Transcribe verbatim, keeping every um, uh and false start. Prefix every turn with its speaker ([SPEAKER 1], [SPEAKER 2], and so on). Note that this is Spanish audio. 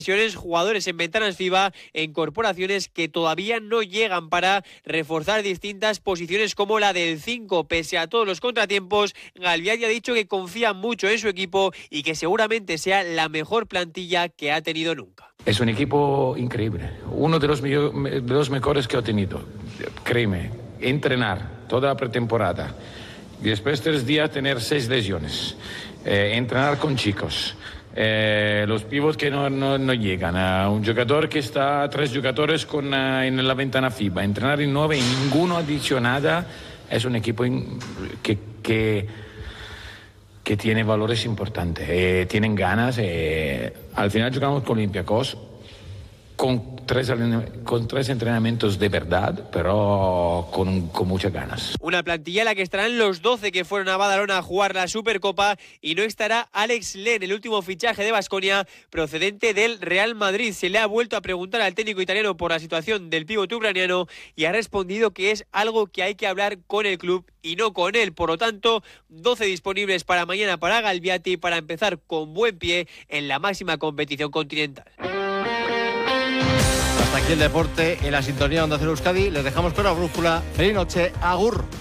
[SPEAKER 1] jugadores en ventanas FIBA e incorporaciones que todavía no llegan para reforzar distintas posiciones como la del cinco. Pese a todos los contratiempos, Galbiati ha dicho que confía mucho en su equipo y que seguramente sea la mejor plantilla que ha tenido nunca.
[SPEAKER 2] Es un equipo increíble, uno de los, de los mejores que he tenido. Créeme, entrenar toda la pretemporada y después tres días tener seis lesiones, eh, entrenar con chicos. Eh, los pivots que no, no, no llegan, a un jugador que está, tres jugadores con, uh, en la ventana FIBA, entrenar en nueve y ninguno ha dicho nada. Es un equipo in, que, que, que tiene valores importantes, eh, tienen ganas. Eh, al final jugamos con Olympiacos con tres, con tres entrenamientos de verdad, pero con, con muchas ganas.
[SPEAKER 1] Una plantilla en la que estarán los doce que fueron a Badalona a jugar la Supercopa y no estará Alex Len, el último fichaje de Baskonia procedente del Real Madrid. Se le ha vuelto a preguntar al técnico italiano por la situación del pívot ucraniano y ha respondido que es algo que hay que hablar con el club y no con él. Por lo tanto, doce disponibles para mañana para Galbiati para empezar con buen pie en la máxima competición continental.
[SPEAKER 3] Hasta aquí el deporte en la sintonía Onda Cero Euskadi. Les dejamos con la brújula. Feliz noche. Agur.